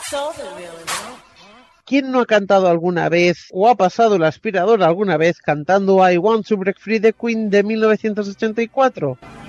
¿Quién no ha cantado alguna vez o ha pasado el aspirador alguna vez cantando I Want to Break Free de Queen de 1984?